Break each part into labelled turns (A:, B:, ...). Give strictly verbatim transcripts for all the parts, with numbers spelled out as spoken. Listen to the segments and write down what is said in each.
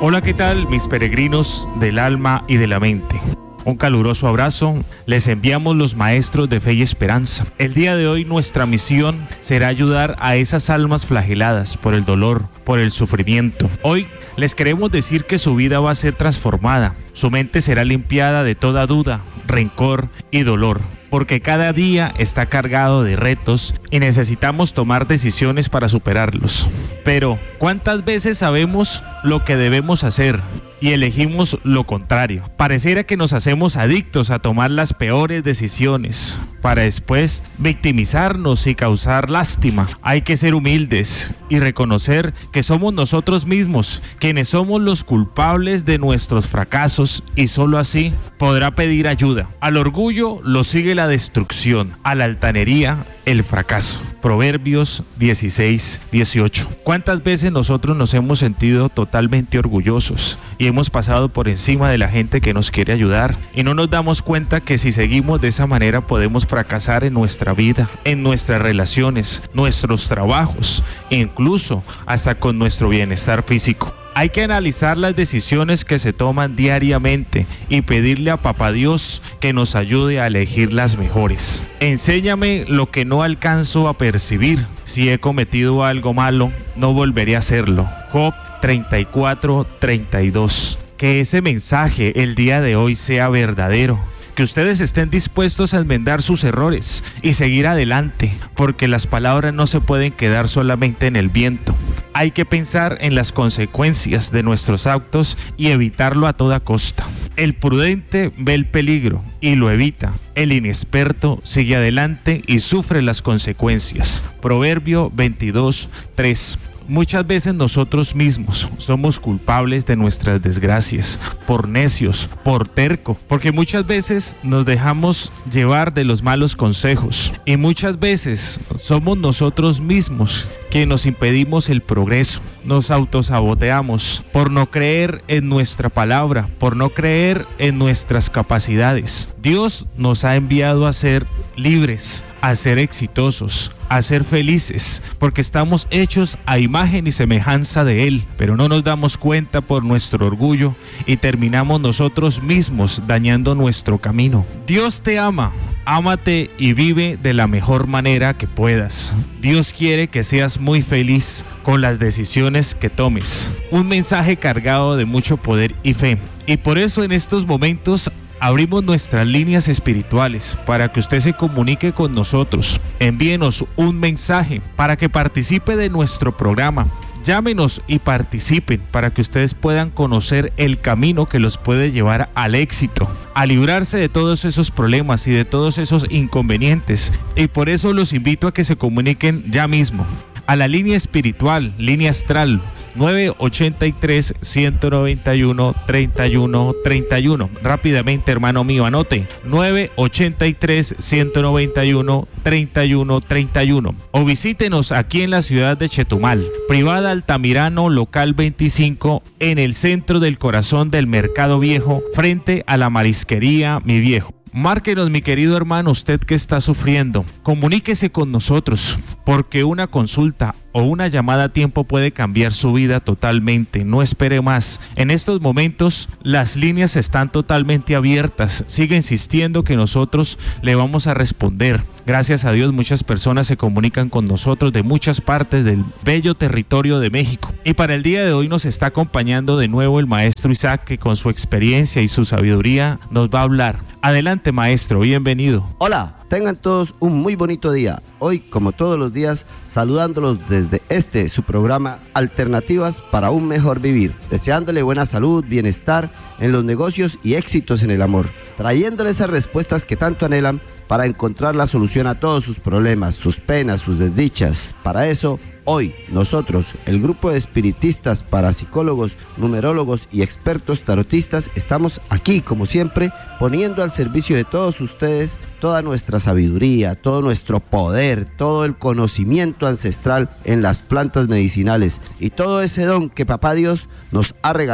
A: Hola, ¿qué tal, mis peregrinos del alma y de la mente? Un caluroso abrazo les enviamos los maestros de fe y esperanza. El día de hoy nuestra misión será ayudar a esas almas flageladas por el dolor, por el sufrimiento. Hoy les queremos decir que su vida va a ser transformada, su mente será limpiada de toda duda, rencor y dolor, porque cada día está cargado de retos y necesitamos tomar decisiones para superarlos. Pero, ¿cuántas veces sabemos lo que debemos hacer y elegimos lo contrario? Pareciera que nos hacemos adictos a tomar las peores decisiones para después victimizarnos y causar lástima. Hay que ser humildes y reconocer que somos nosotros mismos quienes somos los culpables de nuestros fracasos, y solo así podrá pedir ayuda. Al orgullo lo sigue la destrucción, a la altanería el fracaso. Proverbios dieciséis dieciocho. ¿Cuántas veces nosotros nos hemos sentido totalmente orgullosos y hemos pasado por encima de la gente que nos quiere ayudar, y no nos damos cuenta que si seguimos de esa manera podemos fracasar en nuestra vida, en nuestras relaciones, nuestros trabajos, e incluso hasta con nuestro bienestar físico? Hay que analizar las decisiones que se toman diariamente y pedirle a Papá Dios que nos ayude a elegir las mejores. Enséñame lo que no alcanzo a percibir. Si he cometido algo malo, no volveré a hacerlo. Job treinta y cuatro treinta y dos. Que ese mensaje el día de hoy sea verdadero. Que ustedes estén dispuestos a enmendar sus errores y seguir adelante, porque las palabras no se pueden quedar solamente en el viento. Hay que pensar en las consecuencias de nuestros actos y evitarlo a toda costa. El prudente ve el peligro y lo evita. El inexperto sigue adelante y sufre las consecuencias. Proverbio veintidós tres. Muchas veces nosotros mismos somos culpables de nuestras desgracias, por necios, por terco, porque muchas veces nos dejamos llevar de los malos consejos, y muchas veces somos nosotros mismos que nos impedimos el progreso. Nos autosaboteamos por no creer en nuestra palabra, por no creer en nuestras capacidades. Dios nos ha enviado a ser libres, a ser exitosos, a ser felices, porque estamos hechos a imagen y semejanza de Él, pero no nos damos cuenta por nuestro orgullo y terminamos nosotros mismos dañando nuestro camino. Dios te ama. Ámate y vive de la mejor manera que puedas. Dios quiere que seas muy feliz con las decisiones que tomes. Un mensaje cargado de mucho poder y fe. Y por eso en estos momentos abrimos nuestras líneas espirituales para que usted se comunique con nosotros. Envíenos un mensaje para que participe de nuestro programa. Llámenos y participen para que ustedes puedan conocer el camino que los puede llevar al éxito, a librarse de todos esos problemas y de todos esos inconvenientes. Y por eso los invito a que se comuniquen ya mismo a la línea espiritual, línea astral, nueve ochenta y tres, ciento noventa y uno, treinta y uno treinta y uno. Rápidamente, hermano mío, anote: nueve ochenta y tres, ciento noventa y uno, treinta y uno treinta y uno. O visítenos aquí en la ciudad de Chetumal, Privada Altamirano, local veinticinco, en el centro del corazón del Mercado Viejo, frente a la marisquería Mi Viejo. Márquenos, mi querido hermano, usted que está sufriendo. Comuníquese con nosotros, porque una consulta o una llamada a tiempo puede cambiar su vida totalmente. No espere más. En estos momentos las líneas están totalmente abiertas. Siga insistiendo que nosotros le vamos a responder. Gracias a Dios, muchas personas se comunican con nosotros de muchas partes del bello territorio de México. Y para el día de hoy nos está acompañando de nuevo el maestro Isaac, que con su experiencia y su sabiduría nos va a hablar. Adelante, maestro, bienvenido.
B: Hola, tengan todos un muy bonito día. Hoy, como todos los días, saludándolos desde este, su programa Alternativas para un Mejor Vivir, deseándole buena salud, bienestar en los negocios y éxitos en el amor, trayéndole esas respuestas que tanto anhelan para encontrar la solución a todos sus problemas, sus penas, sus desdichas. Para eso, hoy nosotros, el grupo de espiritistas, parapsicólogos, numerólogos y expertos tarotistas, estamos aquí como siempre poniendo al servicio de todos ustedes toda nuestra sabiduría, todo nuestro poder, todo el conocimiento ancestral en las plantas medicinales y todo ese don que Papá Dios nos ha regalado.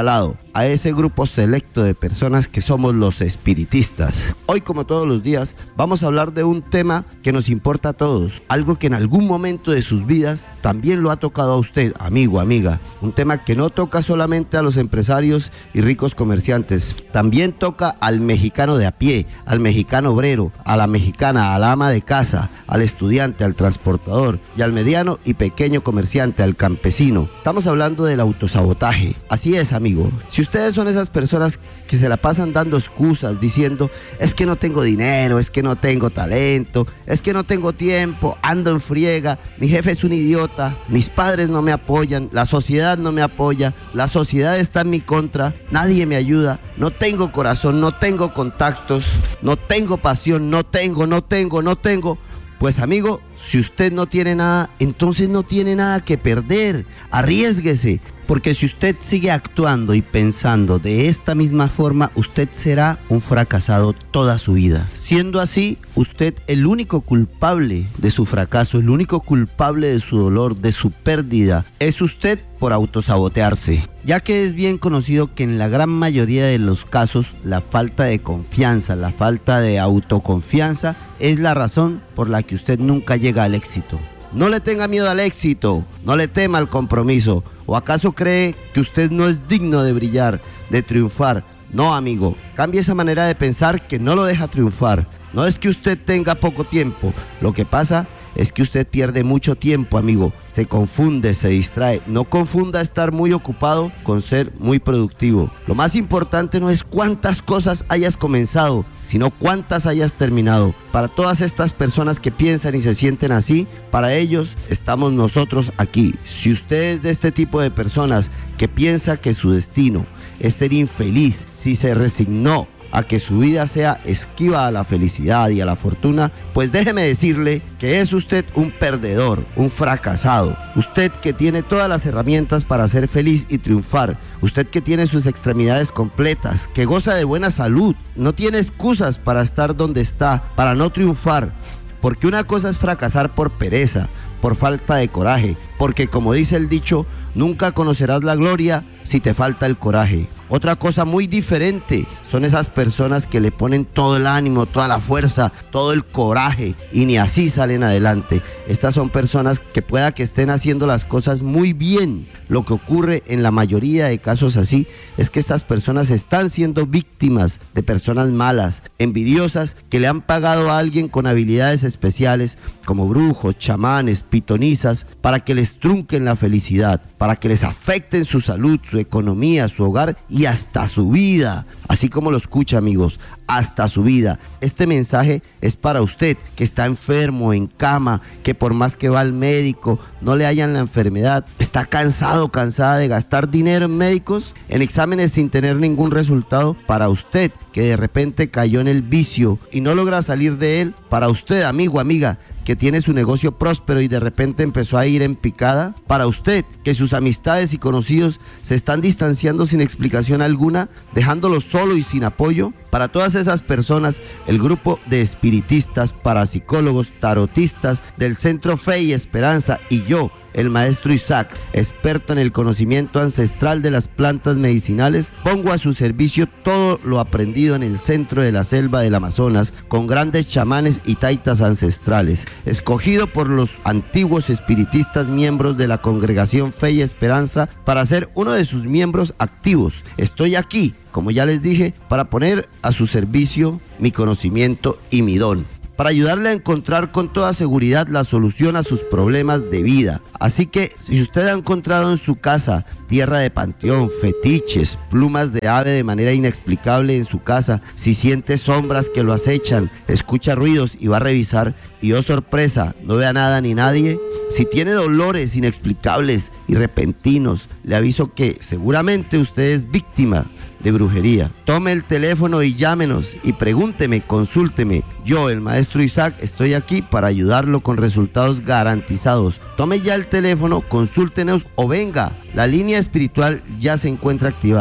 B: a ese grupo selecto de personas que somos los espiritistas. Hoy, como todos los días, vamos a hablar de un tema que nos importa a todos, algo que en algún momento de sus vidas también lo ha tocado a usted, amigo, amiga. Un tema que no toca solamente a los empresarios y ricos comerciantes, también toca al mexicano de a pie, al mexicano obrero, a la mexicana, a la ama de casa, al estudiante, al transportador y al mediano y pequeño comerciante, al campesino. Estamos hablando del autosabotaje. Así es, amigo. Si ustedes son esas personas que se la pasan dando excusas, diciendo, es que no tengo dinero, es que no tengo talento, es que no tengo tiempo, ando en friega, mi jefe es un idiota, mis padres no me apoyan, la sociedad no me apoya, la sociedad está en mi contra, nadie me ayuda, no tengo corazón, no tengo contactos, no tengo pasión, no tengo, no tengo, no tengo. Pues amigo, si usted no tiene nada, entonces no tiene nada que perder. Arriésguese, porque si usted sigue actuando y pensando de esta misma forma, usted será un fracasado toda su vida. Siendo así, usted el único culpable de su fracaso, el único culpable de su dolor, de su pérdida, es usted por autosabotearse. Ya que es bien conocido que en la gran mayoría de los casos, la falta de confianza, la falta de autoconfianza es la razón por la que usted nunca llega al éxito. No le tenga miedo al éxito, no le tema al compromiso. ¿O acaso cree que usted no es digno de brillar, de triunfar? No, amigo, cambie esa manera de pensar que no lo deja triunfar. No es que usted tenga poco tiempo, lo que pasa es que usted pierde mucho tiempo, amigo. Se confunde, se distrae. No confunda estar muy ocupado con ser muy productivo. Lo más importante no es cuántas cosas hayas comenzado, sino cuántas hayas terminado. Para todas estas personas que piensan y se sienten así, para ellos estamos nosotros aquí. Si usted es de este tipo de personas que piensa que su destino es ser infeliz, si se resignó a que su vida sea esquiva a la felicidad y a la fortuna, pues déjeme decirle que es usted un perdedor, un fracasado. Usted que tiene todas las herramientas para ser feliz y triunfar, usted que tiene sus extremidades completas, que goza de buena salud, no tiene excusas para estar donde está, para no triunfar, porque una cosa es fracasar por pereza, por falta de coraje, porque como dice el dicho, nunca conocerás la gloria si te falta el coraje. Otra cosa muy diferente son esas personas que le ponen todo el ánimo, toda la fuerza, todo el coraje y ni así salen adelante. Estas son personas que pueda que estén haciendo las cosas muy bien. Lo que ocurre en la mayoría de casos así es que estas personas están siendo víctimas de personas malas, envidiosas, que le han pagado a alguien con habilidades especiales como brujos, chamanes, pitonisas, para que les trunquen la felicidad, para que les afecten su salud, su economía, su hogar y hasta su vida. Así como lo escucha, amigos, hasta su vida. Este mensaje es para usted que está enfermo, en cama, que por más que va al médico no le hallan la enfermedad, está cansado, cansada de gastar dinero en médicos, en exámenes sin tener ningún resultado. Para usted que de repente cayó en el vicio y no logra salir de él, para usted, amigo, amiga, que tiene su negocio próspero y de repente empezó a ir en picada, para usted que sus amistades y conocidos se están distanciando sin explicación alguna, dejándolo solo y sin apoyo, para todas esas personas, el grupo de espiritistas, parapsicólogos, tarotistas del Centro Fe y Esperanza y yo, el maestro Isaac, experto en el conocimiento ancestral de las plantas medicinales, pongo a su servicio todo lo aprendido en el centro de la selva del Amazonas con grandes chamanes y taitas ancestrales, escogido por los antiguos espiritistas miembros de la congregación Fe y Esperanza para ser uno de sus miembros activos. Estoy aquí, como ya les dije, para poner a su servicio mi conocimiento y mi don, para ayudarle a encontrar con toda seguridad la solución a sus problemas de vida. Así que si usted ha encontrado en su casa tierra de panteón, fetiches, plumas de ave de manera inexplicable en su casa, si siente sombras que lo acechan, escucha ruidos y va a revisar y oh sorpresa, no vea nada ni nadie, si tiene dolores inexplicables y repentinos, le aviso que seguramente usted es víctima de brujería. Tome el teléfono y llámenos y pregúnteme, consúlteme. Yo, el maestro Isaac, estoy aquí para ayudarlo con resultados garantizados. Tome ya el teléfono, consúltenos o venga. La línea espiritual ya se encuentra activada.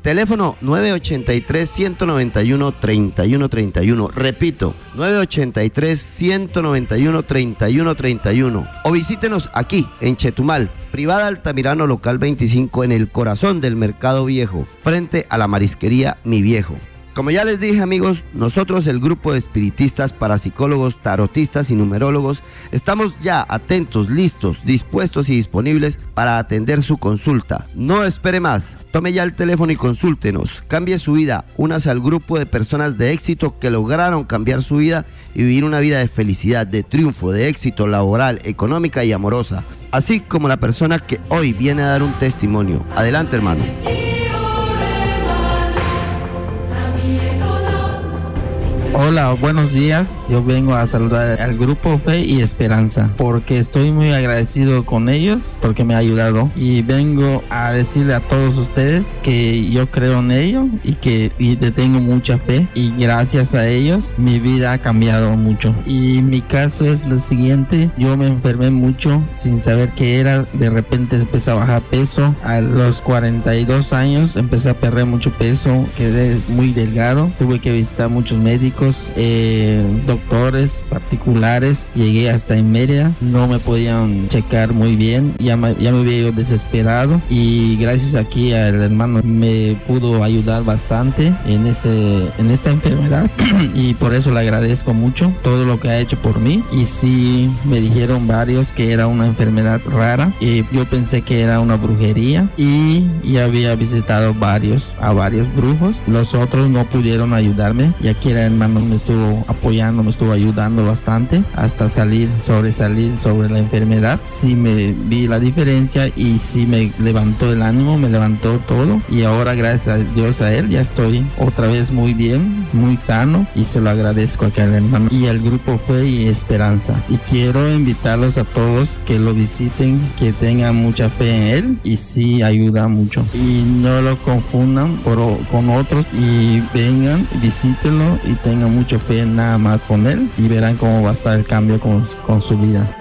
B: Teléfono nueve ochenta y tres, ciento noventa y uno, treinta y uno treinta y uno. Repito, nueve ochenta y tres, ciento noventa y uno, treinta y uno treinta y uno. O visítenos aquí en Chetumal, Privada Altamirano Local veinticinco, en el corazón del Mercado Viejo, frente a la marisquería Mi Viejo. Como ya les dije, amigos, nosotros, el grupo de espiritistas, parapsicólogos, tarotistas y numerólogos, estamos ya atentos, listos, dispuestos y disponibles para atender su consulta. No espere más, tome ya el teléfono y consúltenos, cambie su vida, únase al grupo de personas de éxito que lograron cambiar su vida y vivir una vida de felicidad, de triunfo, de éxito laboral, económica y amorosa, así como la persona que hoy viene a dar un testimonio. Adelante, hermano.
C: Hola, buenos días. Yo vengo a saludar al grupo Fe y Esperanza porque estoy muy agradecido con ellos porque me ha ayudado, y vengo a decirle a todos ustedes que yo creo en ellos y que y le tengo mucha fe, y gracias a ellos mi vida ha cambiado mucho. Y mi caso es lo siguiente: yo me enfermé mucho sin saber qué era. De repente empecé a bajar peso. A los cuarenta y dos años empecé a perder mucho peso, quedé muy delgado, tuve que visitar muchos médicos, Eh, doctores particulares, llegué hasta en Mérida, no me podían checar muy bien, ya me, ya me veía desesperado, y gracias aquí al hermano me pudo ayudar bastante en, este, en esta enfermedad y por eso le agradezco mucho todo lo que ha hecho por mí. Y sí, me dijeron varios que era una enfermedad rara, y yo pensé que era una brujería, y ya había visitado varios a varios brujos, los otros no pudieron ayudarme, y aquí el hermano me estuvo apoyando, me estuvo ayudando bastante hasta salir, sobresalir sobre la enfermedad. Sí me vi la diferencia y sí me levantó el ánimo, me levantó todo, y ahora gracias a Dios, a él, ya estoy otra vez muy bien, muy sano, y se lo agradezco a aquel hermano y al grupo Fe y Esperanza. Y quiero invitarlos a todos que lo visiten, que tengan mucha fe en él, y sí ayuda mucho, y no lo confundan por, con otros, y vengan, visítenlo y tengan mucha fe nada más con él, y verán cómo va a estar el cambio con, con su vida.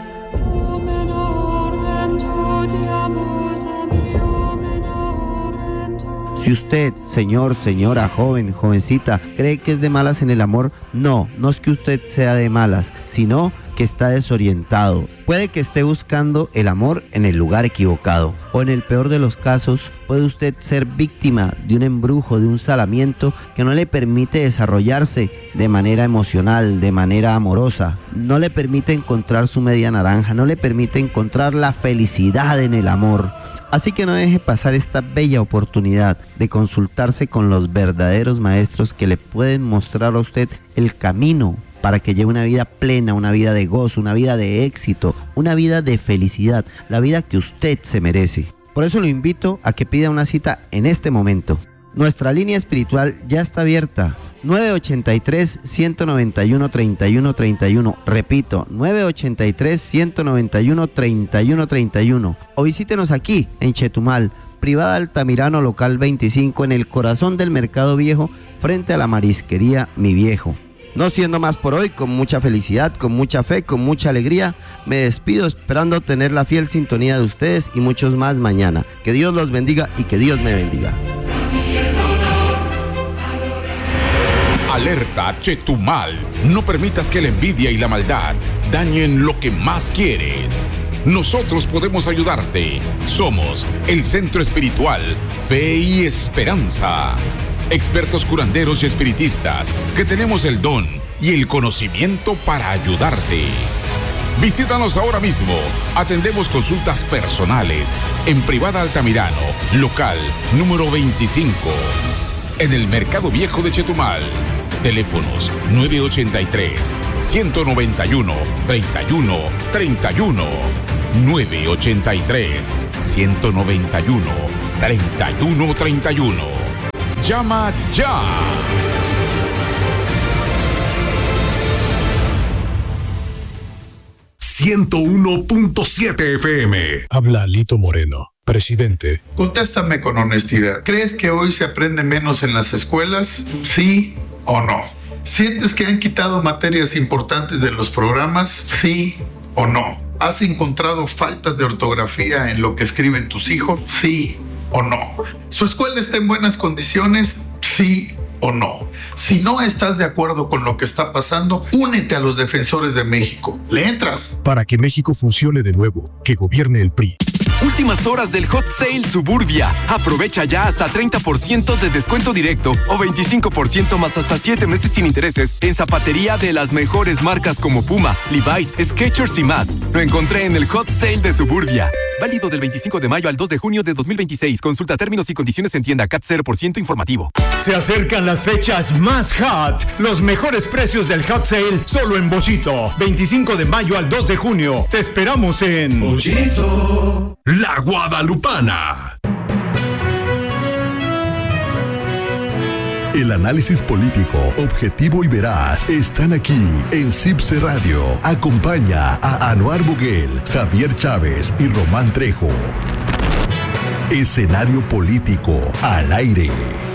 B: Si usted, señor, señora, joven, jovencita, cree que es de malas en el amor, no, no es que usted sea de malas, sino que está desorientado. Puede que esté buscando el amor en el lugar equivocado, o en el peor de los casos, puede usted ser víctima de un embrujo, de un salamiento que no le permite desarrollarse de manera emocional, de manera amorosa, no le permite encontrar su media naranja, no le permite encontrar la felicidad en el amor. Así que no deje pasar esta bella oportunidad de consultarse con los verdaderos maestros que le pueden mostrar a usted el camino para que lleve una vida plena, una vida de gozo, una vida de éxito, una vida de felicidad, la vida que usted se merece. Por eso lo invito a que pida una cita en este momento. Nuestra línea espiritual ya está abierta. nueve ochenta y tres, ciento noventa y uno, treinta y uno treinta y uno. Repito, nueve ochenta y tres, ciento noventa y uno, treinta y uno treinta y uno. O visítenos aquí en Chetumal, Privada Altamirano Local veinticinco, en el corazón del Mercado Viejo, frente a la marisquería Mi Viejo. No siendo más por hoy, con mucha felicidad, con mucha fe, con mucha alegría, me despido esperando tener la fiel sintonía de ustedes y muchos más mañana. Que Dios los bendiga y que Dios me bendiga.
D: Alerta Chetumal. No permitas que la envidia y la maldad dañen lo que más quieres. Nosotros podemos ayudarte. Somos el Centro Espiritual Fe y Esperanza. Expertos curanderos y espiritistas que tenemos el don y el conocimiento para ayudarte. Visítanos ahora mismo. Atendemos consultas personales en Privada Altamirano, local número veinticinco, en el Mercado Viejo de Chetumal. Teléfonos nueve ochenta y tres, ciento noventa y uno, treinta y uno treinta y uno, nueve ochenta y tres, ciento noventa y uno, treinta y uno treinta y uno. Llama ya.
E: ciento uno punto siete F M. Habla Lito Moreno, presidente.
F: Contéstame con honestidad. ¿Crees que hoy se aprende menos en las escuelas? ¿Sí o no? ¿Sientes que han quitado materias importantes de los programas? ¿Sí o no? ¿Has encontrado faltas de ortografía en lo que escriben tus hijos? ¿Sí o no? ¿Su escuela está en buenas condiciones? Sí o no. Si no estás de acuerdo con lo que está pasando, únete a los defensores de México. ¿Le entras?
E: Para que México funcione de nuevo, que gobierne el P R I.
G: Últimas horas del Hot Sale Suburbia. Aprovecha ya hasta treinta por ciento de descuento directo o veinticinco por ciento más hasta siete meses sin intereses en zapatería de las mejores marcas como Puma, Levi's, Skechers y más. Lo encontré en el Hot Sale de Suburbia. Válido del veinticinco de mayo al dos de junio de dos mil veintiséis. Consulta términos y condiciones en tienda. C A T cero por ciento informativo.
H: Se acercan las fechas más hot. Los mejores precios del Hot Sale solo en Bollito. veinticinco de mayo al dos de junio. Te esperamos en
E: Bollito. La Guadalupana. El análisis político, objetivo y veraz están aquí en C I B C Radio. Acompaña a Anuar Boguel, Javier Chávez y Román Trejo. Escenario político al aire.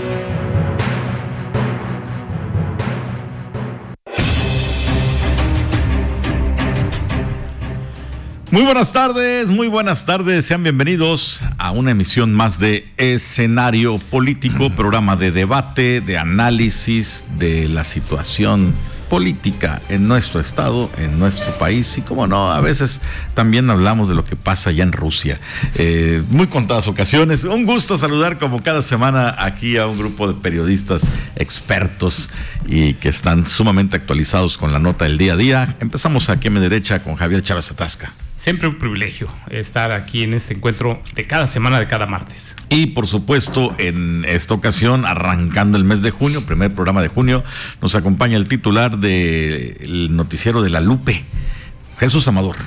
I: Muy buenas tardes, muy buenas tardes, sean bienvenidos a una emisión más de Escenario Político, programa de debate, de análisis de la situación política en nuestro estado, en nuestro país y como no, a veces también hablamos de lo que pasa allá en Rusia, eh, muy contadas ocasiones. Un gusto saludar como cada semana aquí a un grupo de periodistas expertos y que están sumamente actualizados con la nota del día a día. Empezamos aquí a mi derecha con Javier Chávez Atasca.
J: Siempre un privilegio estar aquí en este encuentro de cada semana, de cada martes.
I: Y por supuesto, en esta ocasión, arrancando el mes de junio, primer programa de junio, nos acompaña el titular del noticiero de La Lupe, Jesús Amador.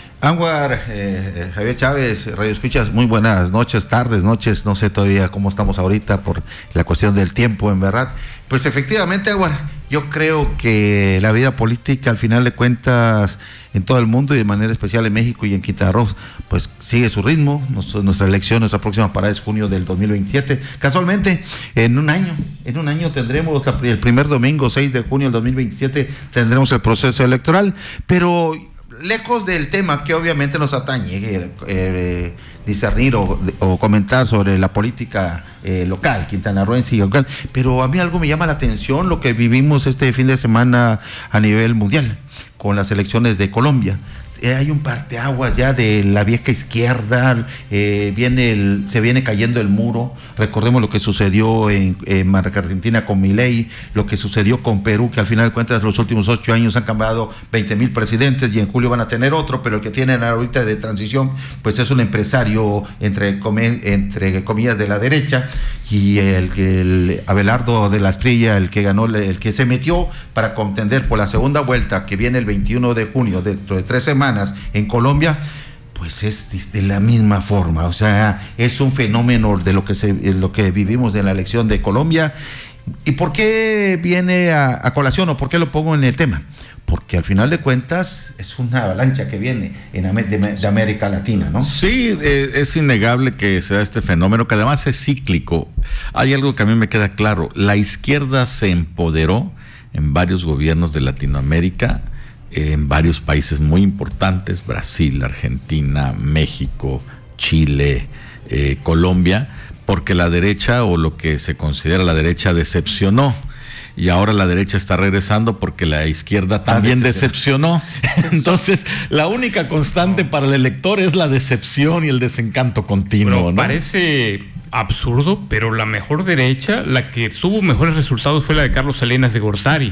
K: Anwar, eh, Javier Chávez, Radio Escuchas, muy buenas noches, tardes, noches, no sé todavía cómo estamos ahorita por la cuestión del tiempo, en verdad. Pues efectivamente, Anwar, yo creo que la vida política, al final de cuentas, en todo el mundo y de manera especial en México y en Quintana Roo, pues sigue su ritmo. Nuestra elección, nuestra próxima parada es junio del dos mil veintisiete. Casualmente, en un año, en un año tendremos la, el primer domingo, seis de junio del dos mil veintisiete, tendremos el proceso electoral, pero lejos del tema que obviamente nos atañe, eh, eh, discernir o, o comentar sobre la política eh, local, quintanarroense y local, pero a mí algo me llama la atención, lo que vivimos este fin de semana a nivel mundial, con las elecciones de Colombia. Eh, hay un parteaguas ya de la vieja izquierda, eh, viene el, se viene cayendo el muro. Recordemos lo que sucedió en, en Argentina con Milei, lo que sucedió con Perú, que al final de cuentas los últimos ocho años han cambiado veinte mil presidentes y en julio van a tener otro, pero el que tienen ahorita de transición pues es un empresario entre, entre comillas de la derecha, y el que el Abelardo de la Espriella, el que ganó, el que se metió para contender por la segunda vuelta que viene el veintiuno de junio, dentro de tres semanas en Colombia, pues es de la misma forma. O sea, es un fenómeno de lo que se, lo que vivimos de la elección de Colombia. ¿Y por qué viene a, a colación o por qué lo pongo en el tema? Porque al final de cuentas es una avalancha que viene en de, de América Latina, ¿no?
I: Sí, eh, es innegable que se da este fenómeno, que además es cíclico. Hay algo que a mí me queda claro: la izquierda se empoderó en varios gobiernos de Latinoamérica, en varios países muy importantes: Brasil, Argentina, México, Chile, eh, Colombia, porque la derecha, o lo que se considera la derecha, decepcionó. Y ahora la derecha está regresando porque la izquierda también decepcionó. Entonces, la única constante para el elector es la decepción y el desencanto continuo,
J: Pero
I: ¿no?
J: Parece absurdo, pero la mejor derecha, la que tuvo mejores resultados, fue la de Carlos Salinas de Gortari.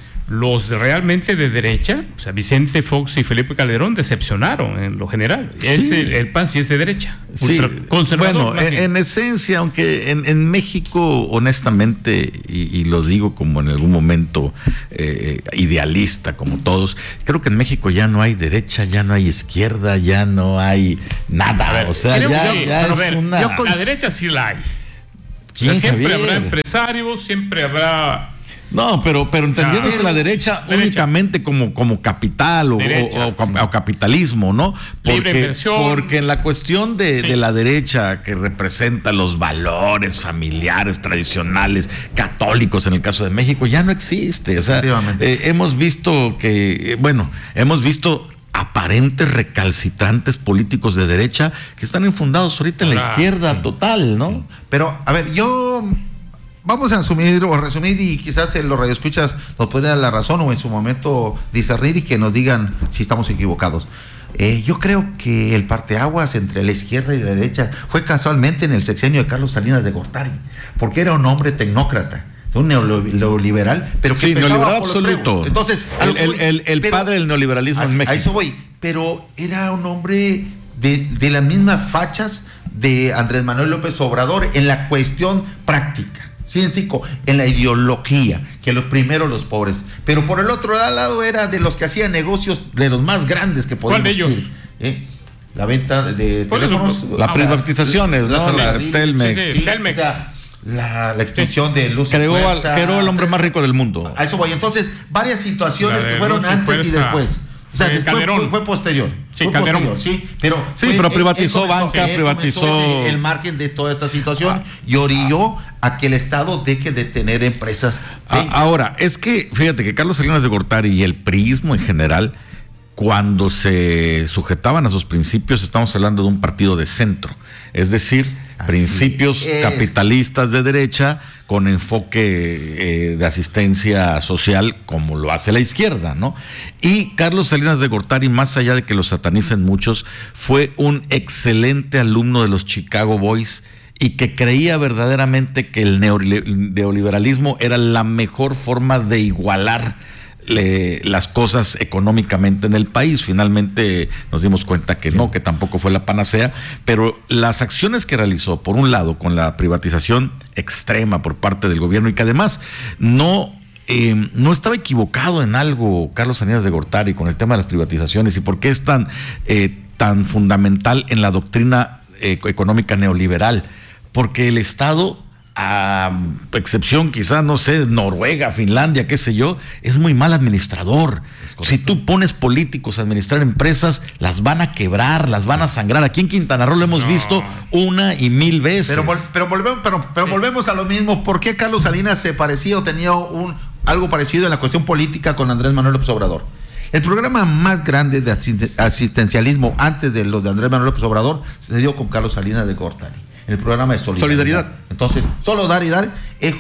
J: Los de realmente de derecha, o sea, Vicente Fox y Felipe Calderón, decepcionaron en lo general. Sí. Es el, el P A N sí es de derecha,
I: sí.
J: Conservador.
I: Bueno, en, en esencia, aunque en, en México, honestamente, y, y lo digo como en algún momento eh, idealista, como todos, creo que en México ya no hay derecha, ya no hay izquierda, ya no hay nada. Ver, o sea, ya,
J: yo,
I: ya es
J: ver,
I: una...
J: Yo con... La derecha sí la hay.
I: ¿Quién,
J: o sea, siempre
I: Javier?
J: habrá empresarios, siempre habrá...
I: No, pero, pero entendiéndose ah, la derecha, derecha únicamente como, como capital o, derecha, o, o, sí. o capitalismo, ¿no? Porque,
J: Libre inversión.
I: Porque en la cuestión de, sí. de la derecha, que representa los valores familiares, tradicionales, católicos en el caso de México, ya no existe. O sea, eh, hemos visto que, bueno, hemos visto aparentes recalcitrantes políticos de derecha que están infundados ahorita en la izquierda total, ¿no?
K: Pero, a ver, yo... Vamos a asumir o resumir y quizás en los radioescuchas nos pueden dar la razón o en su momento discernir y que nos digan si estamos equivocados. Eh, yo creo que el parteaguas entre la izquierda y la derecha fue casualmente en el sexenio de Carlos Salinas de Gortari, porque era un hombre tecnócrata, un neoliberal, pero que
I: sí, neoliberal
K: por
I: absoluto.
K: Entonces,
I: el, el, el, el pero, padre del neoliberalismo en México.
K: A eso voy, pero era un hombre de, de las mismas fachas de Andrés Manuel López Obrador en la cuestión práctica. Científico, en la ideología, que los primeros los pobres, pero por el otro lado era de los que hacían negocios de los más grandes que podían.
J: ¿Cuál de ellos?
K: ¿Eh? La venta de teléfonos,
I: las ah, privatizaciones, la, ¿no? La, la Telmex,
K: sí, sí, Telmex. O sea, la, la extinción sí. de luz.
I: Creó, al, creó el hombre más rico del mundo.
K: A eso voy. Entonces, varias situaciones que fueron antes y después. O sea, después fue, fue posterior.
J: Sí,
K: fue
J: Calderón.
K: Posterior, sí, pero,
I: sí,
K: fue,
I: pero privatizó
K: él, él
I: banca,
K: él
I: privatizó
K: el margen de toda esta situación ah, y orilló a que el Estado deje de tener empresas.
I: Ah, ahora, es que, fíjate que Carlos Salinas de Gortari y el priismo en general, cuando se sujetaban a sus principios, estamos hablando de un partido de centro. Es decir, Así principios es. capitalistas de derecha con enfoque eh, de asistencia social como lo hace la izquierda, ¿no? Y Carlos Salinas de Gortari, más allá de que lo satanicen muchos, fue un excelente alumno de los Chicago Boys y que creía verdaderamente que el neoliberalismo era la mejor forma de igualar Le, las cosas económicamente en el país. Finalmente nos dimos cuenta que no, que tampoco fue la panacea, pero las acciones que realizó, por un lado, con la privatización extrema por parte del gobierno y que además no, eh, no estaba equivocado en algo Carlos Salinas de Gortari con el tema de las privatizaciones y por qué es tan, eh, tan fundamental en la doctrina eh, económica neoliberal, porque el Estado, a excepción quizás, no sé, Noruega, Finlandia, qué sé yo, es muy mal administrador. Si tú pones políticos a administrar empresas, las van a quebrar, las van a sangrar. Aquí en Quintana Roo lo hemos no. visto una y mil veces.
K: Pero, pero, volvemos, pero, pero sí. volvemos a lo mismo. ¿Por qué Carlos Salinas se parecía o tenía un, algo parecido en la cuestión política con Andrés Manuel López Obrador? El programa más grande de asistencialismo antes de los de Andrés Manuel López Obrador se dio con Carlos Salinas de Gortari. El programa de solidaridad. solidaridad. Entonces, solo dar y dar es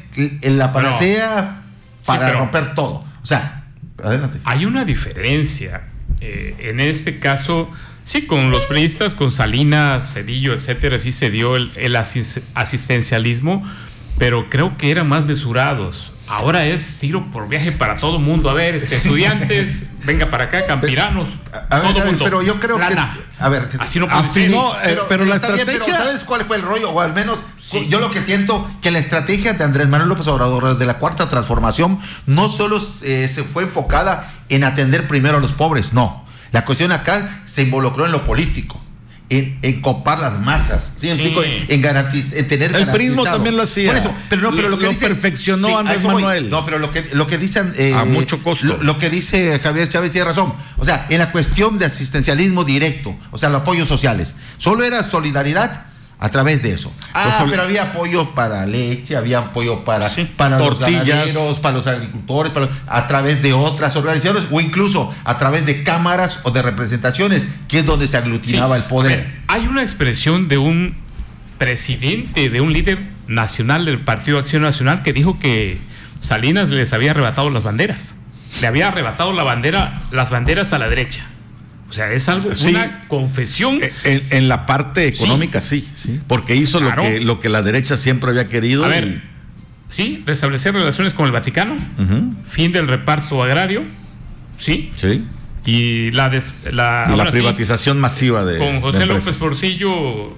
K: la panacea no. para sí, romper todo. O sea, adelante.
J: Hay una diferencia. Eh, en este caso, sí, con los priistas, con Salinas, Cedillo, etcétera, sí se dio el, el asistencialismo, pero creo que eran más mesurados. Ahora es tiro por viaje para todo el mundo. A ver, este, estudiantes, venga para acá, campiranos,
K: a ver,
J: todo
K: a ver,
J: mundo.
K: Pero yo creo
J: Plana.
K: que... A ver,
J: así no puede
K: ser.
J: No,
K: eh, pero, pero la estrategia... Bien, pero ¿sabes cuál fue el rollo? O al menos, sí. yo lo que siento, que la estrategia de Andrés Manuel López Obrador de la Cuarta Transformación no solo eh, se fue enfocada en atender primero a los pobres, no. La cuestión acá se involucró en lo político. En, en copar las masas, ¿sí? sí. En, en, garantiz, en tener
I: el prismo también lo hacía.
K: Por eso, pero no, pero lo, lo que
I: lo
K: dice,
I: perfeccionó
K: sí,
I: Andrés Manuel.
K: No, pero lo que lo que dicen eh,
I: a mucho costo.
K: Lo, lo que dice Javier Chávez tiene razón. O sea, en la cuestión de asistencialismo directo, o sea, los apoyos sociales, solo era solidaridad a través de eso. Ah, sol... pero había apoyo para leche, había apoyo para, sí. para los ganaderos, para los agricultores, para los, a través de otras organizaciones o incluso a través de cámaras o de representaciones, que es donde se aglutinaba sí. el poder.
J: Ver, hay una expresión de un presidente, de un líder nacional del Partido Acción Nacional que dijo que Salinas les había arrebatado las banderas. Le había arrebatado la bandera, las banderas a la derecha. O sea, es algo,
I: sí,
J: una confesión.
I: En, en la parte económica, sí, sí, sí porque hizo claro. lo que lo que la derecha siempre había querido.
J: A ver, y... sí, restablecer relaciones con el Vaticano, uh-huh. fin del reparto agrario, sí,
I: sí,
J: y la des, la,
I: la privatización
J: sí,
I: masiva de
J: con José de López Portillo,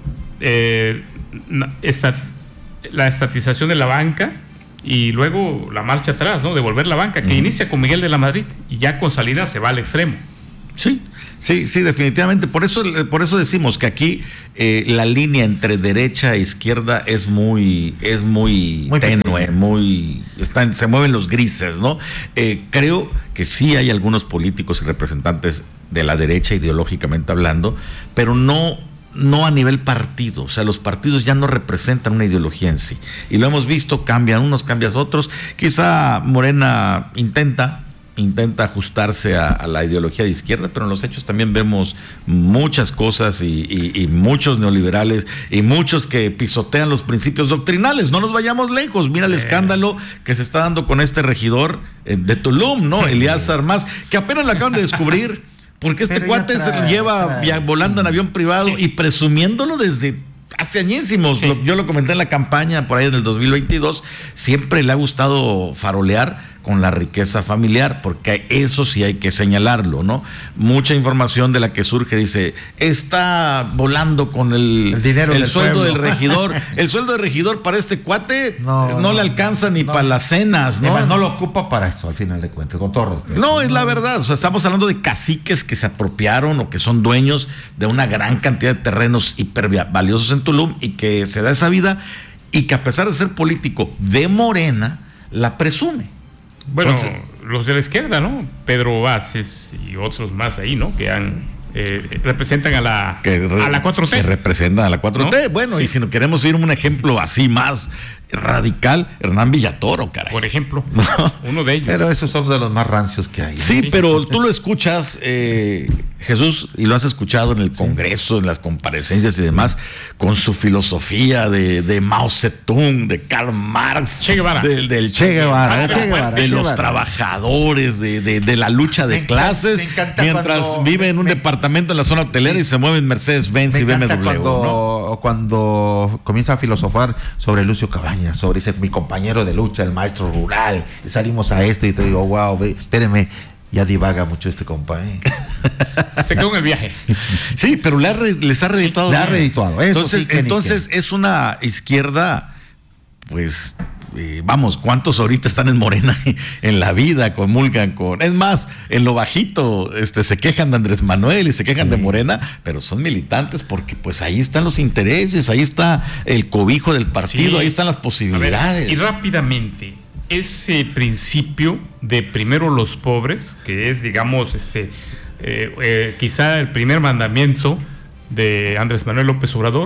J: eh, esta, la estatización de la banca y luego la marcha atrás, ¿no? Devolver la banca, que uh-huh. inicia con Miguel de la Madrid y ya con Salinas se va al extremo.
I: Sí, sí, sí, definitivamente. Por eso, por eso decimos que aquí eh, la línea entre derecha e izquierda es muy, es muy, muy tenue, muy, están, se mueven los grises, ¿no? Eh, creo que sí hay algunos políticos y representantes de la derecha ideológicamente hablando, pero no, no a nivel partido. O sea, los partidos ya no representan una ideología en sí. Y lo hemos visto, cambian unos, cambian otros. Quizá Morena intenta intenta ajustarse a, a la ideología de izquierda, pero en los hechos también vemos muchas cosas y, y, y muchos neoliberales y muchos que pisotean los principios doctrinales. No nos vayamos lejos. Mira el escándalo que se está dando con este regidor eh, de Tulum, ¿no? Elías Armaz, que apenas lo acaban de descubrir, porque este
K: Pero
I: cuate
K: trae,
I: se lleva
K: trae,
I: volando
K: sí.
I: en avión privado sí. y presumiéndolo desde hace añísimos. Sí. Yo lo comenté en la campaña por ahí en el dos mil veintidós. Siempre le ha gustado farolear con la riqueza familiar, porque eso sí hay que señalarlo, ¿no? Mucha información de la que surge dice, está volando con el,
K: el dinero
I: el
K: del
I: sueldo
K: pueblo.
I: del regidor. El sueldo del regidor para este cuate no, no,
K: no
I: le alcanza ni no, para las cenas, ¿no?
K: Además, no lo ocupa para eso, al final de cuentas, con todo respeto.
I: No, es la verdad. O sea, estamos hablando de caciques que se apropiaron o que son dueños de una gran cantidad de terrenos hiper valiosos en Tulum y que se da esa vida y que a pesar de ser político de Morena, la presume.
J: Bueno, entonces, los de la izquierda, ¿no? Pedro Vázquez y otros más ahí, ¿no? Que han eh, representan a la
I: que re,
J: a la cuatro T.
I: Que representan a la cuatro T. ¿No? Bueno, sí. Y si no queremos ir a un ejemplo así más radical, Hernán Villatoro, caray.
J: Por ejemplo, ¿no? Uno de ellos.
K: Pero esos son de los más rancios que hay. ¿No?
I: Sí, pero tú lo escuchas, eh, Jesús, y lo has escuchado en el Congreso, sí. en las comparecencias y demás, con su filosofía de, de Mao Zedong, de Karl Marx,
J: Che Guevara.
I: del, del
K: Che Guevara,
I: Che
K: Guevara,
I: de
K: Che
I: los
K: Guevara.
I: trabajadores, de, de, de la lucha de
K: me
I: clases,
K: encanta, me encanta
I: mientras
K: cuando,
I: vive en un
K: me,
I: departamento en la zona hotelera sí. y se mueve en Mercedes-Benz y B M W.
K: Cuando,
I: ¿no?
K: cuando comienza a filosofar sobre Lucio Cabañas, sobre ese mi compañero de lucha, el maestro rural, y salimos a esto y te digo, wow, ve, espéreme, ya divaga mucho este compa, ¿eh?
J: Se quedó en el viaje.
I: Sí, pero le ha, les ha redituado.
K: Le ha redituado. Eso
I: entonces,
K: sí,
I: entonces es una izquierda, pues, eh, vamos, ¿cuántos ahorita están en Morena en la vida, comulgan con? Es más, en lo bajito este, se quejan de Andrés Manuel y se quejan sí. de Morena, pero son militantes porque pues ahí están los intereses, ahí está el cobijo del partido, sí. ahí están las posibilidades.
J: Ver, y rápidamente, ese principio de primero los pobres, que es, digamos, este eh, eh, quizá el primer mandamiento de Andrés Manuel López Obrador,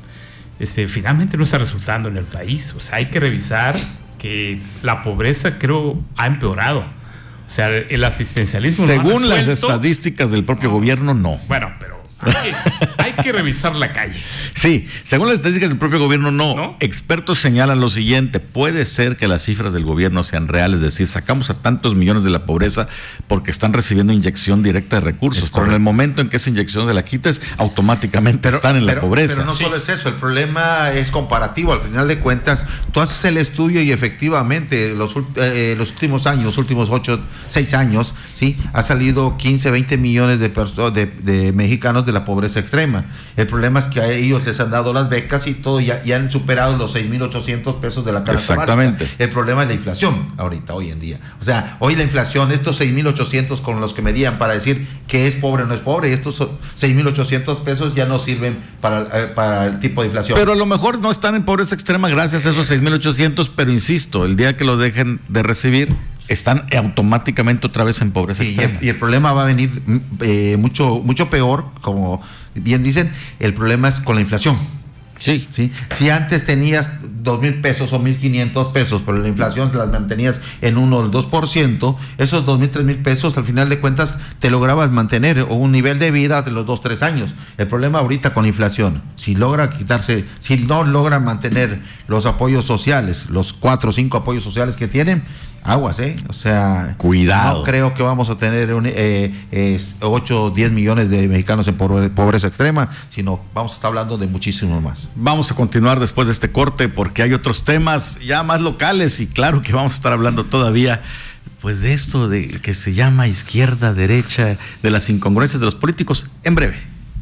J: este, finalmente no está resultando en el país. O sea, hay que revisar que la pobreza, creo, ha empeorado. O sea, el asistencialismo
I: según
J: no
I: las estadísticas del propio no. gobierno, no.
J: Bueno, pero hay que, hay que revisar la calle.
I: Sí, según las estadísticas del propio gobierno, no. ¿No? Expertos señalan lo siguiente: puede ser que las cifras del gobierno sean reales, es decir, sacamos a tantos millones de la pobreza porque están recibiendo inyección directa de recursos. Pero en el momento en que esa inyección se la quites, automáticamente pero, están en pero, la pobreza.
K: Pero no
I: sí.
K: solo es eso, el problema es comparativo. Al final de cuentas, tú haces el estudio y efectivamente los, eh, los últimos años, los últimos ocho, seis años, sí, ha salido quince, veinte millones de, perso- de, de mexicanos de la pobreza extrema. El problema es que a ellos les han dado las becas y todo, ya, ya han superado los seis mil ochocientos pesos de la canasta
I: Exactamente.
K: básica. El problema es la inflación ahorita, hoy en día. O sea, hoy la inflación, estos seis mil ochocientos con los que medían para decir que es pobre o no es pobre, estos seis mil ochocientos pesos ya no sirven para, para el tipo de inflación.
I: Pero a lo mejor no están en pobreza extrema gracias a esos seis mil ochocientos, pero insisto, el día que lo dejen de recibir, están automáticamente otra vez en pobreza
K: sí,
I: extrema.
K: Y el, y el problema va a venir eh, mucho, mucho peor, como bien dicen, el problema es con la inflación.
I: Sí.
K: sí. Si antes tenías dos mil pesos o mil quinientos pesos, pero la inflación las mantenías en uno o el dos por ciento, esos dos mil, tres mil pesos, al final de cuentas, te lograbas mantener un nivel de vida de los dos, tres años. El problema ahorita con la inflación, si logra quitarse, si no logran mantener los apoyos sociales, los cuatro o cinco apoyos sociales que tienen, aguas, ¿eh? O sea,
I: cuidado.
K: No creo que vamos a tener un, eh, eh, ocho o diez millones de mexicanos en pobreza extrema, sino vamos a estar hablando de muchísimos más.
I: Vamos a continuar después de este corte porque hay otros temas ya más locales y claro que vamos a estar hablando todavía pues de esto de que se llama izquierda, derecha, de las incongruencias de los políticos en breve.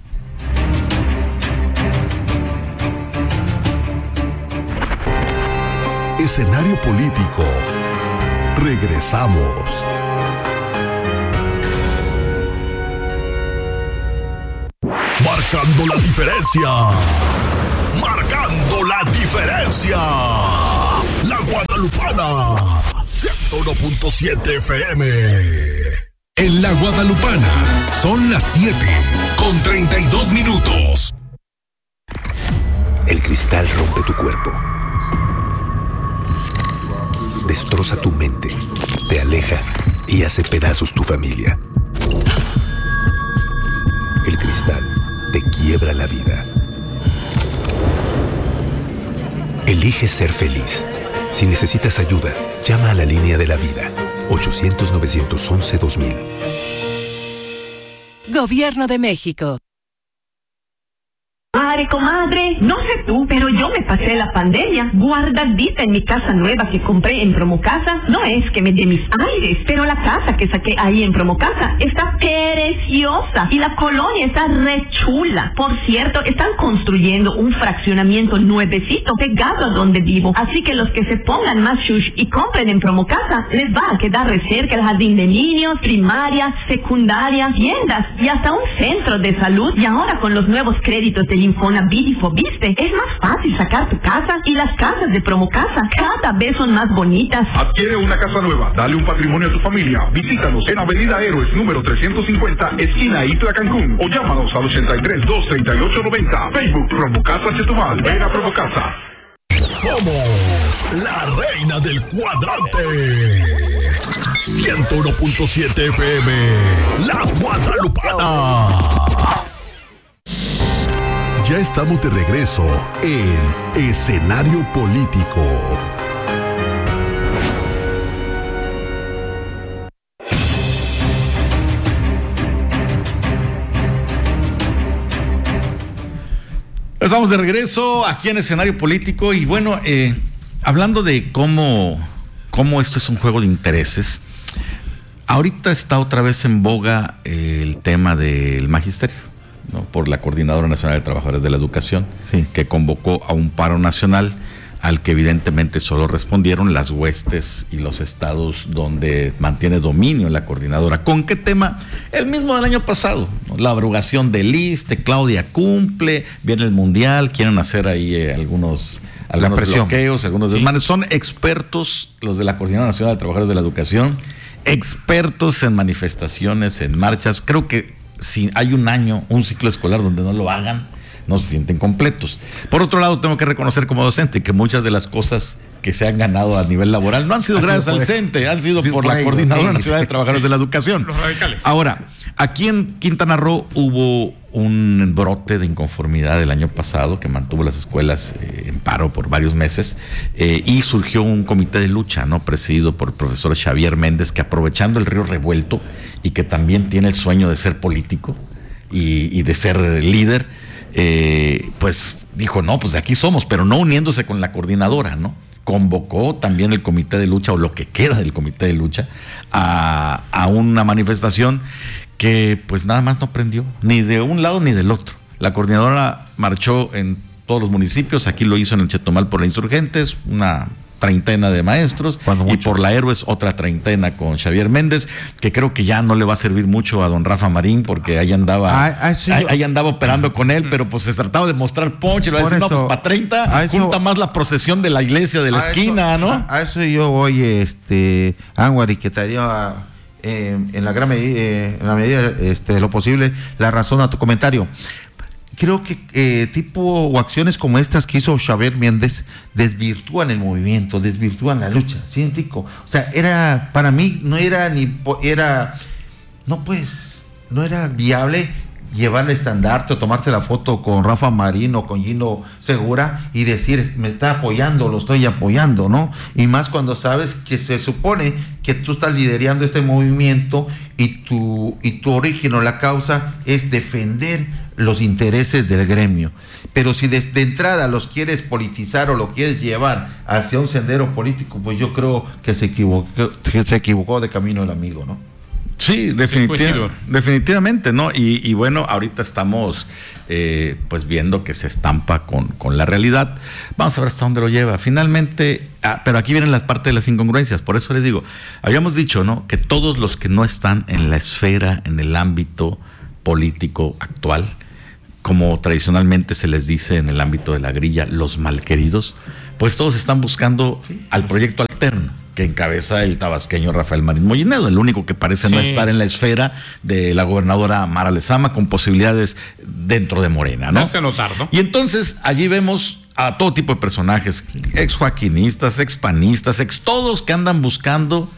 E: Escenario político. Regresamos. Marcando la diferencia. Marcando la diferencia. La Guadalupana. ciento uno punto siete F M.
L: En la Guadalupana son las siete con treinta y dos minutos.
M: El cristal rompe tu cuerpo. Destroza tu mente, te aleja y hace pedazos tu familia. El cristal te quiebra la vida. Elige ser feliz. Si necesitas ayuda, llama a la línea de la vida. ochocientos, novecientos once, dos mil.
N: Gobierno de México.
O: Madre, comadre, no sé tú, pero yo me pasé la pandemia guardadita en mi casa nueva que compré en Promocasa. No es que me dé mis aires, pero la casa que saqué ahí en Promocasa está preciosa y la colonia está re chula. Por cierto, están construyendo un fraccionamiento nuevecito pegado a donde vivo. Así que los que se pongan más shush y compren en Promocasa, les va a quedar re cerca el jardín de niños, primaria, secundaria, tiendas y hasta un centro de salud. Y ahora con los nuevos créditos del Infonavit y Fobiste, es más fácil sacar tu casa, y las casas de Promocasa cada vez son más bonitas.
P: Adquiere una casa nueva, dale un patrimonio a tu familia. Visítanos en Avenida Héroes número trescientos cincuenta, esquina Isla Cancún, o llámanos al ochenta y tres, dos treinta y ocho noventa. Facebook Promocasa Chetumal. Ven a Promocasa.
E: Somos la reina del cuadrante. ciento uno punto siete F M, La Guadalupana. Ya estamos de regreso en Escenario Político.
I: Estamos de regreso aquí en Escenario Político y bueno, eh, hablando de cómo, cómo esto es un juego de intereses, ahorita está otra vez en boga eh, el tema del magisterio, ¿no? Por la Coordinadora Nacional de Trabajadores de la Educación, sí, que convocó a un paro nacional al que evidentemente solo respondieron las huestes y los estados donde mantiene dominio la coordinadora. ¿Con qué tema? El mismo del año pasado, ¿no? La abrogación del I S S S T E, Claudia cumple, viene el Mundial, quieren hacer ahí eh, algunos, algunos bloqueos, algunos sí. desmanes. Son expertos los de la Coordinadora Nacional de Trabajadores de la Educación, expertos en manifestaciones, en marchas. Creo que si hay un año, un ciclo escolar donde no lo hagan, no se sienten completos. Por otro lado, tengo que reconocer como docente que muchas de las cosas que se han ganado a nivel laboral no han sido gracias al CENTE, han sido por la Coordinadora Nacional de Trabajadores de la Educación.
J: Los radicales.
I: Ahora, aquí en Quintana Roo hubo un brote de inconformidad el año pasado que mantuvo las escuelas eh, en paro por varios meses eh, y surgió un comité de lucha, ¿no? Presidido por el profesor Xavier Méndez, que aprovechando el río revuelto y que también tiene el sueño de ser político y, y de ser líder, Eh, pues dijo, no, pues de aquí somos, pero no uniéndose con la coordinadora, ¿no? Convocó también el comité de lucha, o lo que queda del comité de lucha, a, a una manifestación que pues nada más no prendió, ni de un lado ni del otro. La coordinadora marchó en todos los municipios, aquí lo hizo en el Chetumal por la Insurgentes, una treintena de maestros, y por la Héroes otra treintena con Xavier Méndez, que creo que ya no le va a servir mucho a don Rafa Marín, porque ahí andaba ah, ah, sí, ahí, ahí andaba operando con él, pero pues se trataba de mostrar ponche, le va a decir, eso, no, pues para treinta junta más la procesión de la iglesia de la esquina,
K: eso,
I: ¿no?
K: A, a eso yo voy, este, Anwar, y que te haría eh, en la gran medida, eh, en la medida este, de lo posible, la razón a tu comentario. Creo que eh, tipo o acciones como estas que hizo Xavier Méndez desvirtúan el movimiento, desvirtúan la lucha, ¿sí, chico? O sea, era, para mí no era ni, era, no pues, no era viable llevar el estandarte o tomarse la foto con Rafa Marín o con Gino Segura y decir, me está apoyando, lo estoy apoyando, ¿no? Y más cuando sabes que se supone que tú estás liderando este movimiento y tu, y tu origen o la causa es defender los intereses del gremio. Pero si desde de entrada los quieres politizar o lo quieres llevar hacia un sendero político, pues yo creo que se equivocó, que se equivocó de camino el amigo, ¿no?
I: Sí, definitiv- definitivamente, ¿no? Y, y bueno, ahorita estamos eh, pues viendo que se estampa con, con la realidad. Vamos a ver hasta dónde lo lleva. Finalmente, ah, pero aquí vienen las partes de las incongruencias. Por eso les digo, habíamos dicho, ¿no? Que todos los que no están en la esfera, en el ámbito político actual, como tradicionalmente se les dice en el ámbito de la grilla, los malqueridos, pues todos están buscando al proyecto alterno que encabeza el tabasqueño Rafael Marín Mollinedo, el único que parece sí. no estar en la esfera de la gobernadora Mara Lezama, con posibilidades dentro de Morena, ¿no?
J: Hace notar, ¿no?
I: Y entonces allí vemos a todo tipo de personajes, ex joaquinistas, ex panistas, ex todos que andan buscando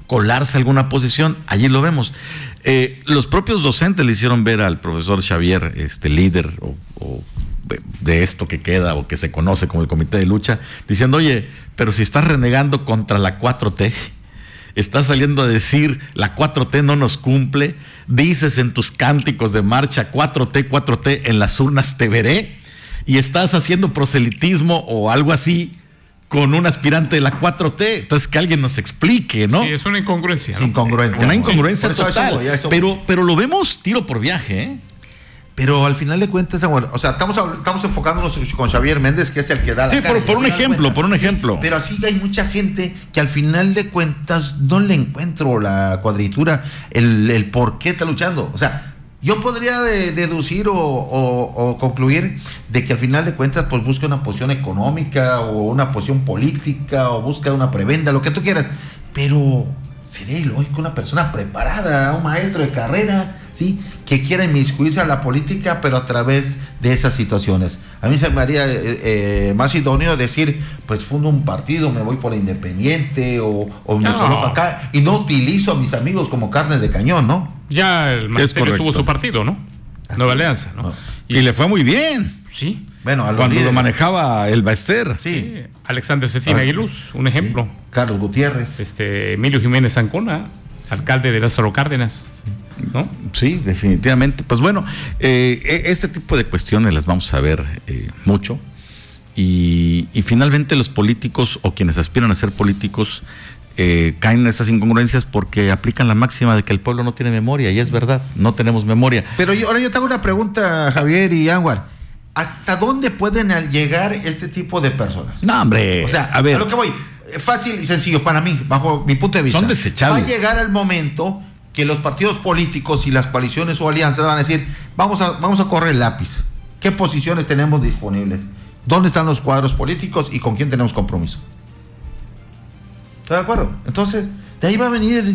I: colarse a alguna posición, allí lo vemos. Eh, los propios docentes le hicieron ver al profesor Xavier, este líder o, o de esto que queda o que se conoce como el Comité de Lucha, diciendo, oye, pero si estás renegando contra la cuatro T, estás saliendo a decir la cuatro T no nos cumple, dices en tus cánticos de marcha cuatro T, cuatro T, en las urnas te veré, y estás haciendo proselitismo o algo así con un aspirante de la cuatro T, entonces que alguien nos explique, ¿no?
J: Sí, es una incongruencia, ¿no?
K: Incongruente.
I: Una incongruencia
K: Sí, por eso
I: total,
K: eso voy, eso voy.
I: pero, pero lo vemos tiro por viaje, ¿eh?
K: Pero al final de cuentas, bueno, o sea, estamos, estamos enfocándonos con Xavier Méndez, que es el que da la
I: Sí,
K: cara.
I: por, por un ejemplo,
K: cuentas,
I: por un ejemplo.
K: Sí, pero así hay mucha gente que al final de cuentas no le encuentro la cuadritura, el, el por qué está luchando. O sea, yo podría de, deducir o, o, o concluir de que al final de cuentas pues busca una posición económica o una posición política o busca una prebenda, lo que tú quieras. Pero sería ilógico una persona preparada, un maestro de carrera, ¿sí?, que quiera inmiscuirse a la política, pero a través de esas situaciones. A mí se me haría eh, eh, más idóneo decir, pues fundo un partido, me voy por Independiente o, o me
J: No.
K: coloco acá y no utilizo a mis amigos como carne de cañón, ¿no?
J: Ya el magisterio
I: correcto.
J: tuvo su partido, ¿no? Nueva Alianza, ¿no?
K: No.
I: Y, y le fue muy bien.
J: Sí.
K: Bueno, a los
I: Cuando
K: líderes.
I: lo manejaba el Baester.
K: Sí.
J: Sí. Alexander Cetina
K: Ah,
J: Aguiluz, un ejemplo.
K: Sí. Carlos Gutiérrez.
J: Este, Emilio Jiménez Ancona, alcalde de Lázaro Cárdenas, ¿no?
I: Sí, definitivamente. Pues bueno, eh, este tipo de cuestiones las vamos a ver eh, mucho. Y, y finalmente los políticos o quienes aspiran a ser políticos eh, caen en estas incongruencias porque aplican la máxima de que el pueblo no tiene memoria. Y es verdad, no tenemos memoria.
K: Pero yo, ahora yo tengo una pregunta, Javier y Anwar. ¿Hasta dónde pueden llegar este tipo de personas?
I: No, hombre.
K: O sea,
I: a ver.
K: a lo que voy, fácil y sencillo para mí, bajo mi punto de vista.
I: Son desechables.
K: Va a llegar el momento que los partidos políticos y las coaliciones o alianzas van a decir, vamos a, vamos a correr el lápiz. ¿Qué posiciones tenemos disponibles? ¿Dónde están los cuadros políticos y con quién tenemos compromiso? ¿Está de acuerdo? Entonces, de ahí va a venir,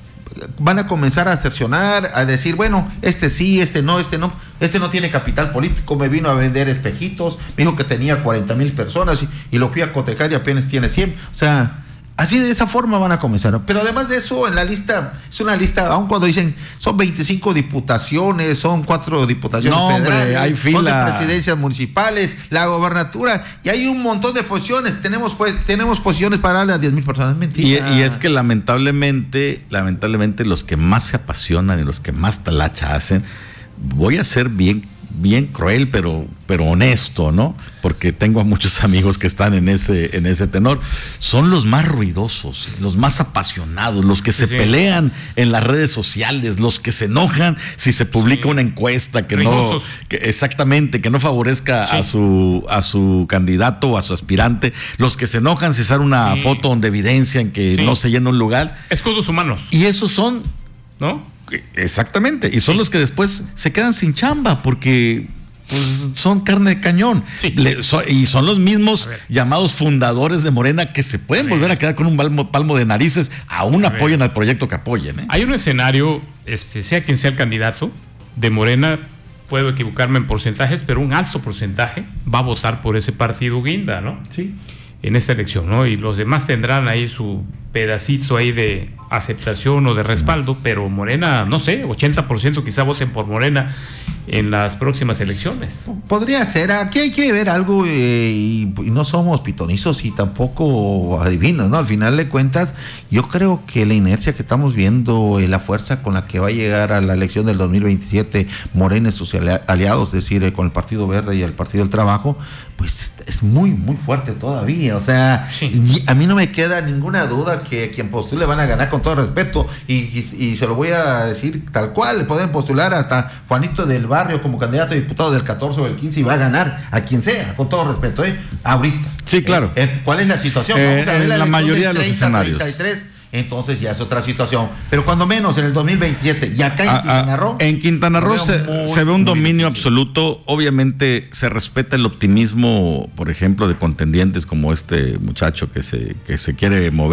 K: van a comenzar a cercionar, a decir, bueno, este sí, este no, este no, este no tiene capital político, me vino a vender espejitos, me dijo que tenía cuarenta mil personas y, y lo fui a cotejar y apenas tiene cien. O sea, así de esa forma van a comenzar. Pero además de eso, en la lista, es una lista, aun cuando dicen, son veinticinco diputaciones, son cuatro diputaciones
I: No, hombre,
K: federales,
I: hay fila.
K: once presidencias municipales, la gobernatura, y hay un montón de posiciones. Tenemos pues, tenemos posiciones para darle a diez mil personas.
I: Y,
K: Mentira.
I: y es que lamentablemente, lamentablemente los que más se apasionan y los que más talacha hacen, voy a ser bien, bien cruel, pero, pero honesto, ¿no? Porque tengo a muchos amigos que están en ese, en ese tenor. Son los más ruidosos, los más apasionados, los que se
J: sí.
I: pelean en las redes sociales, los que se enojan si se publica
J: Sí.
I: una encuesta que
J: Rigosos.
I: no, que exactamente, que no favorezca
J: Sí.
I: a su, a su candidato o a su aspirante, los que se enojan si sale una
J: Sí.
I: foto donde evidencian que
J: Sí.
I: no se llena un lugar.
J: Escudos humanos,
I: Y esos son,
J: ¿no?
I: exactamente, y son los que después se quedan sin chamba porque pues, son carne de cañón.
J: Sí.
I: Le- so- y son los mismos
J: A ver.
I: llamados fundadores de Morena que se pueden
J: A ver.
I: volver a quedar con un palmo, palmo de narices, aún
J: A ver.
I: apoyen al proyecto que apoyen. ¿eh?
J: Hay un escenario, este, sea quien sea el candidato de Morena, puedo equivocarme en porcentajes, pero un alto porcentaje va a votar por ese partido guinda, ¿no?
K: Sí.
J: En esta elección, ¿no? Y los demás tendrán ahí su pedacito ahí de aceptación o de respaldo, pero Morena, no sé, ochenta por ciento quizá voten por Morena en las próximas elecciones.
K: Podría ser, aquí hay que ver algo eh, y, y no somos pitonizos y tampoco adivinos, ¿no? Al final de cuentas, yo creo que la inercia que estamos viendo, eh, la fuerza con la que va a llegar a la elección del dos mil veintisiete Morena y sus alia- aliados, es decir, eh, con el Partido Verde y el Partido del Trabajo, pues es muy, muy fuerte todavía. O sea,
J: Sí.
K: ni- a mí no me queda ninguna duda que quien postule van a ganar con todo respeto y, y, y se lo voy a decir tal cual, pueden postular hasta Juanito del Barrio como candidato a diputado del catorce o del quince y va a ganar a quien sea, con todo respeto, ¿eh? Ahorita.
I: Sí, claro.
K: Eh, eh, ¿Cuál es la situación?
I: Eh,
K: Vamos a ver
I: en la
K: elección
I: mayoría
K: del
I: de los
K: treinta,
I: escenarios.
K: treinta y tres, entonces ya es otra situación. Pero cuando menos en el dos mil veintisiete y acá en
I: A- a-
K: Quintana Roo.
I: en Quintana
K: lo
I: Roo
K: veo
I: se,
K: muy,
I: se ve un
K: muy
I: dominio
K: difícil.
I: absoluto. Obviamente se respeta el optimismo, por ejemplo, de contendientes como este muchacho que se, que se quiere mover